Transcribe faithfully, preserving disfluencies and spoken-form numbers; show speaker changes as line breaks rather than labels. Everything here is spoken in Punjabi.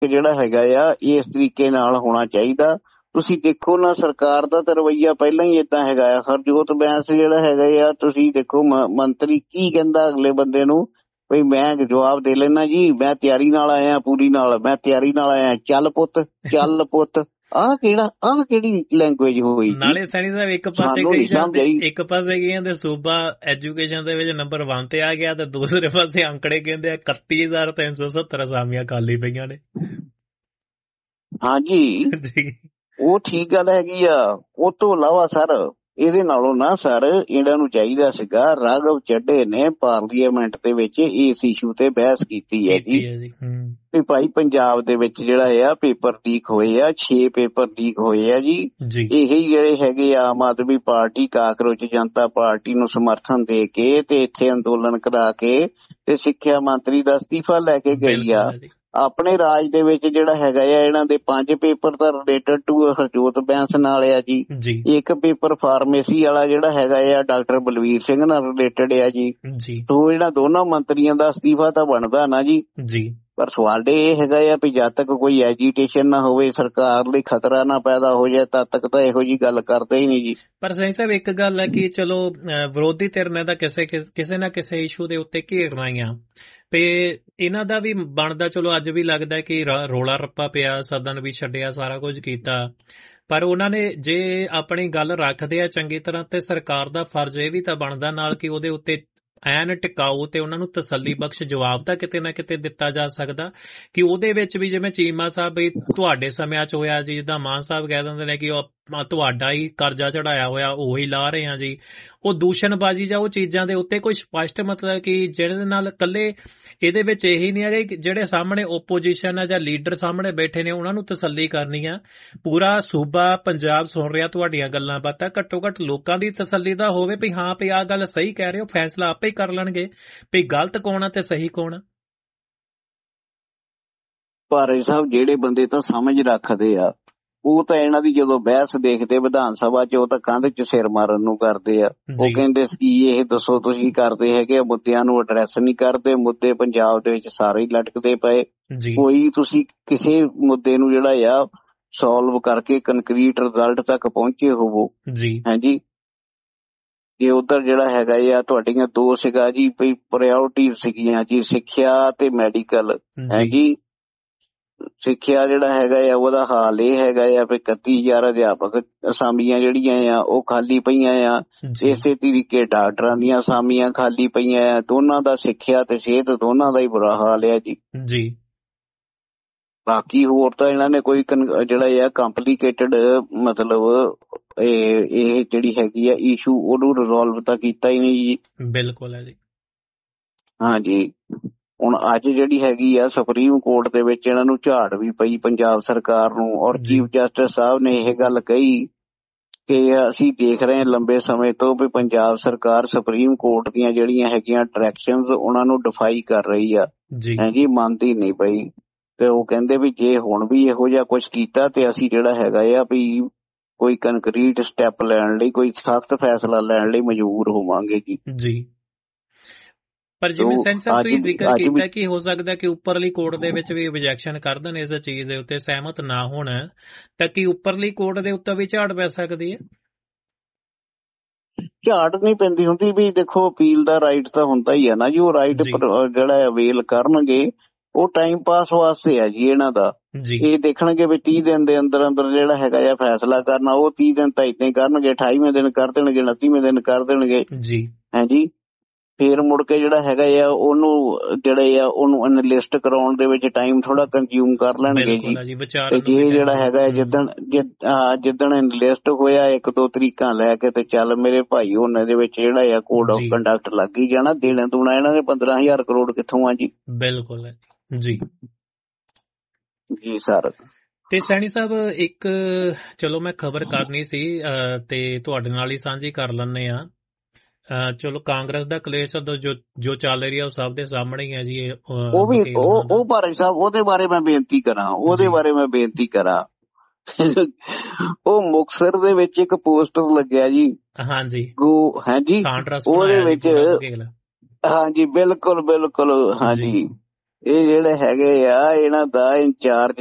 ਜਿਹੜਾ ਹੈਗਾ ਆ ਇਸ ਤਰੀਕੇ ਨਾਲ ਹੋਣਾ ਚਾਹੀਦਾ। ਤੁਸੀਂ ਦੇਖੋ ਨਾ, ਸਰਕਾਰ ਦਾ ਤਾਂ ਰਵੱਈਆ ਪਹਿਲਾਂ ਹੀ ਏਦਾਂ ਹੈਗਾ ਆ। ਹਰਜੋਤ ਬੈਂਸ ਜਿਹੜਾ ਹੈਗਾ ਆ, ਤੁਸੀਂ ਦੇਖੋ ਮ ਮੰਤਰੀ ਕੀ ਕਹਿੰਦਾ ਅਗਲੇ ਬੰਦੇ ਨੂੰ, ਬਈ ਮੈਂ ਜਵਾਬ ਦੇ ਲੈਣਾ ਜੀ, ਮੈਂ ਤਿਆਰੀ ਨਾਲ ਆਇਆ, ਪੂਰੀ ਨਾਲ ਮੈਂ ਤਿਆਰੀ ਨਾਲ ਆਇਆ, ਚੱਲ ਪੁੱਤ ਚੱਲ ਪੁੱਤ। ਆਹ ਕਿਹੜਾ ਆਹ ਕਿਹੜੀ ਲੈਂਗੁਏਜ ਹੋਈ?
ਨਾਲੇ ਸੈਣੀ ਸਾਹਿਬ ਇੱਕ ਪਾਸੇ ਕਹੀ ਜਾਂਦੇ, ਇੱਕ ਪਾਸੇ ਕੀ ਕਹਿੰਦੇ ਸੂਬਾ ਐਜੂਕੇਸ਼ਨ ਦੇ ਵਿੱਚ ਨੰਬਰ ਵਨ ਤੇ ਆ ਗਿਆ, ਤੇ ਦੂਸਰੇ ਪਾਸੇ ਅੰਕੜੇ ਕਹਿੰਦੇ ਇਕੱਤੀ ਹਜ਼ਾਰ ਤਿੰਨ ਸੌ ਸੱਤਰ ਅਸਾਮੀਆਂ ਖਾਲੀ ਪਈਆਂ ਨੇ।
ਹਾਂਜੀ, ਉਹ ਠੀਕ ਗੱਲ ਹੈਗੀ ਆ। ਉਹ ਤੋਂ ਇਲਾਵਾ ਸਰ ਇਹਦੇ ਨਾਲੋਂ ਨਾ ਸਰ ਇਹਨਾਂ ਨੂੰ ਚਾਹੀਦਾ ਸੀਗਾ, ਰਾਘਵ ਚੱਡੇ ਨੇ ਪਾਰਲੀਮੈਂਟ ਦੇ ਵਿੱਚ ਇਸ ਇਸ਼ੂ ਤੇ ਬਹਿਸ ਕੀਤੀ ਹੈ ਜੀ ਵੀ ਭਾਈ ਪੰਜਾਬ ਦੇ ਵਿੱਚ ਜਿਹੜਾ ਆ ਪੇਪਰ ਲੀਕ ਹੋਏ ਆ, ਛੇ ਪੇਪਰ ਲੀਕ ਹੋਏ ਆ ਜੀ। ਇਹੀ ਜਿਹੜੇ ਹੈਗੇ ਆਮ ਆਦਮੀ ਪਾਰਟੀ, ਕਾਕਰੋਚ ਜਨਤਾ ਪਾਰਟੀ ਨੂੰ ਸਮਰਥਨ ਦੇ ਕੇ ਤੇ ਇੱਥੇ ਅੰਦੋਲਨ ਕਰਾ ਕੇ ਤੇ ਸਿੱਖਿਆ ਮੰਤਰੀ ਦਾ ਅਸਤੀਫਾ ਲੈ ਕੇ ਗਈ ਆ। ਆਪਣੇ ਰਾਜ ਦੇ ਵਿੱਚ ਜਿਹੜਾ ਹੈਗਾ ਆ, ਇਹਨਾਂ ਦੇ ਪੰਜ ਪੇਪਰ ਤਾਂ ਰਿਲੇਟਡ ਟੂ ਹਰਜੋਤ ਬੈਂਸ ਨਾਲ ਆ ਜੀ। ਇੱਕ ਪੇਪਰ ਫਾਰਮੇਸੀ ਵਾਲਾ ਜਿਹੜਾ ਹੈਗਾ ਆ ਡਾਕਟਰ ਬਲਵੀਰ ਸਿੰਘ ਨਾਲ ਰਿਲੇਟਡ ਆ ਜੀ। ਸੋ ਇਹਨਾਂ ਦੋਨਾਂ ਮੰਤਰੀਆਂ ਦਾ ਅਸਤੀਫਾ ਤਾਂ ਬਣਦਾ ਨਾ ਜੀ। ਪਰ ਸਵਾਲ ਇਹ ਹੈਗਾ ਆ ਵੀ ਜਦ ਤੱਕ ਕੋਈ ਐਜੀਟੇਸ਼ਨ ਨਾ ਹੋਵੇ, ਸਰਕਾਰ ਲਈ ਖਤਰਾ ਨਾ ਪੈਦਾ ਹੋ ਜਾਏ, ਤਦ ਤੱਕ ਤਾਂ ਇਹੋ ਜਿਹੀ ਗੱਲ ਕਰਦੇ ਹੀ ਨਹੀਂ ਜੀ।
ਪਰ ਸਹੀ ਸਾਹਿਬ ਇੱਕ ਗੱਲ ਹੈ ਕਿ ਚਲੋ ਵਿਰੋਧੀ ਧਿਰ ਨੇ ਤਾਂ ਕਿਸੇ ਕਿਸੇ ਨਾ ਕਿਸੇ ਇਸ਼ੂ ਦੇ ਉੱਤੇ ਘੇਰਨਾ ਹੀ ਆ, ਤੇ ਇਹਨਾਂ ਦਾ ਵੀ ਬਣਦਾ। ਚਲੋ ਅੱਜ ਵੀ ਲੱਗਦਾ ਕਿ ਰੌਲਾ ਰੱਪਾ ਪਿਆ, ਸਦਨ ਵੀ ਛੱਡਿਆ, ਸਾਰਾ ਕੁਝ ਕੀਤਾ, ਪਰ ਉਹਨਾਂ ਨੇ ਜੇ ਆਪਣੀ ਗੱਲ ਰੱਖਦੇ ਆ ਚੰਗੀ ਤਰ੍ਹਾਂ ਤੇ ਸਰਕਾਰ ਦਾ ਫਰਜ਼ ਇਹ ਵੀ ਤਾਂ ਬਣਦਾ ਨਾਲ ਕਿ ਉਹਦੇ ਉੱਤੇ ਐਨ ਟਿਕਾਊ ਤੇ ਉਹਨਾਂ ਨੂੰ ਤਸੱਲੀ ਬਖਸ਼ ਜਵਾਬ ਤਾਂ ਕਿਤੇ ਨਾ ਕਿਤੇ ਦਿੱਤਾ ਜਾ ਸਕਦਾ ਕਿ ਉਹਦੇ ਵਿੱਚ ਵੀ ਜਿਵੇਂ ਚੀਮਾ ਸਾਹਿਬ ਵੀ ਤੁਹਾਡੇ ਸਮਿਆਂ 'ਚ ਹੋਇਆ ਜੀ, ਜਿੱਦਾਂ ਮਾਨ ਸਾਹਿਬ ਕਹਿ ਦਿੰਦੇ ਨੇ ਕਿ ਉਹ ਤੁਹਾਡਾ ਹੀ ਕਰਜ਼ਾ ਚੜਾਇਆ ਹੋਇਆ ਉਹੀ ਲਾ ਰਹੇ ਆ ਜੀ, ਉਹ ਦੂਸ਼ਣਬਾਜ਼ੀ ਜਾਂ ਉਹ ਚੀਜ਼ਾਂ ਦੇ ਉੱਤੇ ਕੋਈ ਸਪਸ਼ਟ ਮਤਲਬ ਕਿ ਜਿਹਦੇ ਨਾਲ ਇਕੱਲੇ ਇਹਦੇ ਵਿੱਚ ਇਹੀ ਨਹੀਂ ਹੈਗਾ ਕਿ ਜਿਹੜੇ ਸਾਹਮਣੇ ਓਪੋਜੀਸ਼ਨ ਆ ਜਾਂ ਲੀਡਰ ਸਾਹਮਣੇ ਬੈਠੇ ਨੇ ਉਹਨਾਂ ਨੂੰ ਤਸੱਲੀ ਕਰਨੀ ਆ, ਪੂਰਾ ਸੂਬਾ ਪੰਜਾਬ ਸੁਣ ਰਿਹਾ ਤੁਹਾਡੀਆਂ ਗੱਲਾਂ ਬਾਤਾਂ, ਘੱਟੋ ਘੱਟ ਲੋਕਾਂ ਦੀ ਤਸੱਲੀ ਦਾ ਹੋਵੇ ਵੀ ਹਾਂ ਵੀ ਆਹ ਗੱਲ ਸਹੀ ਕਹਿ ਰਹੇ ਹੋ, ਫੈਸਲਾ ਆਪੇ ਹੀ ਕਰ ਲੈਣਗੇ ਵੀ ਗਲਤ ਕੌਣ ਆ ਤੇ ਸਹੀ ਕੌਣ ਆ।
ਭਾਰੇ ਸਾਹਿਬ ਜਿਹੜੇ ਬੰਦੇ ਤਾਂ ਸਮਝ ਰੱਖਦੇ ਆ ਉਹ ਤਾਂ ਇਹਨਾਂ ਦੀ ਜਦੋਂ ਬਹਿਸ ਦੇਖਦੇ ਵਿਧਾਨ ਸਭਾ 'ਚ, ਉਹ ਤਾਂ ਕੰਧ 'ਚ ਸਿਰ ਮਾਰਨ ਨੂੰ ਕਰਦੇ ਆ। ਉਹ ਕਹਿੰਦੇ ਕੀ ਇਹ ਦੱਸੋ ਤੁਸੀਂ ਕਰਦੇ ਹੈਗੇ ਮੁੱਦਿਆਂ ਨੂੰ ਐਡਰੈਸ ਨਹੀਂ ਕਰਦੇ, ਮੁੱਦੇ ਪੰਜਾਬ ਦੇ ਵਿੱਚ ਸਾਰੇ ਹੀ ਲਟਕਦੇ ਪਏ, ਕੋਈ ਤੁਸੀਂ ਕਿਸੇ ਮੁੱਦੇ ਨੂੰ ਜਿਹੜਾ ਆ ਸੋਲਵ ਕਰਕੇ ਕੰਕਰੀਟ ਰਿਜ਼ਲਟ ਤੱਕ ਪਹੁੰਚੇ ਹੋਵੋ। ਹਾਂਜੀ, ਤੇ ਉੱਧਰ ਜਿਹੜਾ ਹੈਗਾ ਆ ਤੁਹਾਡੀਆਂ ਦੋ ਸੀਗਾ ਜੀ ਵੀ ਪ੍ਰਾਇਓਰਟੀ ਸੀਗੀਆਂ ਜੀ, ਸਿੱਖਿਆ ਤੇ ਮੈਡੀਕਲ। ਹੈਗੀ ਸਿੱਖਿਆ ਜਿਹੜਾ ਹੈਗਾ ਆ ਉਹਦਾ ਹਾਲ ਇਹ ਹੈਗਾ ਆ ਵੀ ਇਕੱਤੀ ਹਜ਼ਾਰ ਅਧਿਆਪਕ ਅਸਾਮੀਆਂ ਜਿਹੜੀਆਂ ਆ ਉਹ ਖਾਲੀ ਪਈਆਂ ਆ, ਇਸੇ ਤਰੀਕੇ ਡਾਕਟਰਾਂ ਦੀਆਂ ਅਸਾਮੀਆਂ ਖਾਲੀ ਪਈਆਂ ਆ। ਦੋਨਾਂ ਦਾ, ਸਿੱਖਿਆ ਤੇ ਸਿਹਤ ਦੋਨਾਂ ਦਾ ਹੀ ਬੁਰਾ ਹਾਲ ਆ ਜੀ। ਜੀ ਬਾਕੀ ਹੋਰ ਤਾਂ ਇਹਨਾਂ ਨੇ ਕੋਈ ਜਿਹੜਾ ਆ ਕੰਪਲੀਕੇਟਡ ਮਤਲਬ ਇਹ ਇਹ ਜਿਹੜੀ ਹੈਗੀ ਆ ਇਸ਼ੂ ਉਹਨੂੰ ਰਿਜ਼ੋਲਵ ਤਾਂ ਕੀਤਾ ਹੀ ਨਹੀਂ ਜੀ। ਬਿਲਕੁਲ ਹੈ ਜੀ। ਹਾਂਜੀ, ਹੁਣ ਅੱਜ ਜਿਹੜੀ ਹੈਗੀ ਆ ਸੁਪਰੀਮ ਕੋਰਟ ਦੇ ਵਿੱਚ ਇਹਨਾਂ ਨੂੰ ਝਾੜ ਵੀ ਪਈ ਪੰਜਾਬ ਸਰਕਾਰ ਨੂੰ, ਔਰ ਚੀਫ ਜਸਟਿਸ ਸਾਹਿਬ ਨੇ ਇਹ ਗੱਲ ਕਹੀ ਕਿ ਅਸੀਂ ਦੇਖ ਰਹੇ ਹਾਂ ਲੰਬੇ ਸਮੇਂ ਤੋਂ ਵੀ ਪੰਜਾਬ ਸਰਕਾਰ ਸੁਪਰੀਮ ਕੋਰਟ ਦੀਆਂ ਜਿਹੜੀਆਂ ਹੈਗੀਆਂ ਡਾਇਰੈਕਸ਼ਨਸ ਉਹਨਾਂ ਨੂੰ ਡਿਫਾਈ ਕਰ ਰਹੀ ਆ, ਹਾਂਜੀ ਮੰਨਦੀ ਨਹੀਂ ਪਈ। ਤੇ ਉਹ ਕਹਿੰਦੇ ਵੀ ਜੇ ਹੁਣ ਵੀ ਇਹੋ ਜਿਹਾ ਕੁਛ ਕੀਤਾ ਤੇ ਅਸੀਂ ਜਿਹੜਾ ਹੈਗਾ ਆ ਵੀ ਕੋਈ ਕੰਕਰੀਟ ਸਟੈਪ ਲੈਣ ਲਈ, ਕੋਈ ਸਖਤ ਫੈਸਲਾ ਲੈਣ ਲਈ ਮਜਬੂਰ ਹੋਵਾਂਗੇ ਜੀ। ਜੀ
ਪਰ ਜਿਵੇਂ ਸੈਂਸਰ ਤੁਸੀਂ ਜ਼ਿਕਰ ਕੀਤਾ ਕਿ ਹੋ ਸਕਦਾ ਕਿ ਉੱਪਰਲੀ ਕੋਰਟ ਦੇ ਵਿੱਚ ਵੀ ਓਬਜੈਕਸ਼ਨ ਕਰ ਦੇਣ, ਇਸ ਚੀਜ਼ ਦੇ ਉੱਤੇ ਸਹਿਮਤ ਨਾ ਹੋਣ, ਤਾਂ ਕੀ ਉੱਪਰਲੀ ਕੋਰਟ ਦੇ ਉੱਤੇ ਵੀ ਝਾੜ ਪੈ ਸਕਦੀ ਹੈ?
ਝਾੜ ਨਹੀਂ ਪੈਂਦੀ ਹੁੰਦੀ ਵੀ ਦੇਖੋ ਅਪੀਲ ਦਾ ਰਾਈਟ ਤਾਂ ਹੁੰਦਾ ਹੀ ਆ ਨਾ ਜੀ, ਉਹ ਰਾਈਟ ਜਿਹੜਾ ਅਵੇਲ ਕਰਨਗੇ ਉਹ ਟਾਈਮ ਪਾਸ ਵਾਸਤੇ ਆ ਜੀ ਇਹਨਾਂ ਦਾ। ਇਹ ਦੇਖਣਗੇ ਵੀ ਤੀਹ ਦਿਨ ਦੇ ਅੰਦਰ ਅੰਦਰ ਜਿਹੜਾ ਹੈਗਾ ਆ ਫੈਸਲਾ ਕਰਨਾ, ਉਹ ਤੀਹ ਦਿਨ ਤਾਂ ਏਦਾਂ ਹੀ ਕਰਨਗੇ, ਅਠਾਈਵੇਂ ਦਿਨ ਕਰ ਦੇਣਗੇ, ਉਨੱਤੀਵੇਂ ਦਿਨ ਕਰ ਦੇਣਗੇ ਜੀ। ਹਾਂਜੀ, ਫੇਰ ਮੁੜ ਕੇ ਜਿਹੜਾ ਹੈਗਾ ਆ ਉਹਨੂੰ ਜਿਹੜੇ ਆ ਉਹਨੂੰ ਐਨਾਲਿਸਟ ਕਰਾਉਣ ਦੇ ਵਿੱਚ ਟਾਈਮ ਥੋੜਾ ਕੰਜ਼ਿਊਮ ਕਰ ਲੈਣਗੇ ਜੀ। ਤੇ ਜੇ ਜਿਹੜਾ ਹੈਗਾ ਜਿੱਦਣ ਜਿੱਦਣ ਐਨਾਲਿਸਟ ਹੋਇਆ ਇੱਕ ਦੋ ਤਰੀਕਾਂ ਲੈ ਕੇ ਤੇ ਚੱਲ ਮੇਰੇ ਭਾਈ ਉਹਨਾਂ ਦੇ ਵਿੱਚ ਜਿਹੜਾ ਆ ਕੋਡ ਆਫ ਕੰਡਕਟ ਲੱਗ ਹੀ ਜਾਣਾ। ਦੇਣਾ ਦੂਣਾ ਇਹਨਾਂ ਨੇ ਪੰਦਰਾਂ ਹਜ਼ਾਰ ਕਰੋੜ ਕਿੱਥੋਂ ਆ ਜੀ। ਬਿਲਕੁਲ ਜੀ ਜੀ ਸਰ।
ਤੇ ਸੈਣੀ ਸਾਹਿਬ ਇੱਕ ਚਲੋ ਮੈਂ ਖਬਰ ਕਰਨੀ ਸੀ ਤੇ ਤੁਹਾਡੇ ਨਾਲ ਹੀ ਸਾਂਝੀ ਕਰ ਲੈਂਦੇ ਆ। ਚਲੋ ਕਾਂਗਰਸ ਦਾ ਕਲੇਸ਼ ਜੋ ਜੋ ਚੱਲ ਰਹੀ ਆ ਉਹ ਸਭ ਦੇ ਸਾਹਮਣੇ ਹੀ ਹੈ ਜੀ। ਉਹ ਵੀ ਉਹ ਉਹ ਭਾਰਤ ਸਾਹਿਬ ਉਹਦੇ ਬਾਰੇ ਮੈਂ ਬੇਨਤੀ ਕਰਾਂ ਉਹਦੇ ਬਾਰੇ ਮੈਂ ਬੇਨਤੀ ਕਰਾਂ ਉਹ ਮੁਕਤਸਰ ਦੇ ਵਿੱਚ ਇੱਕ ਪੋਸਟਰ ਲੱਗਿਆ ਜੀ। ਹਾਂਜੀ ਹਾਂਜੀ ਉਹਦੇ ਵਿੱਚ ਹਾਂਜੀ ਬਿਲਕੁਲ ਬਿਲਕੁਲ ਹਾਂਜੀ
ਇਹ ਜਿਹੜੇ ਹੈਗੇ ਆ ਇਹਨਾਂ ਦਾ ਇੰਚਾਰਜ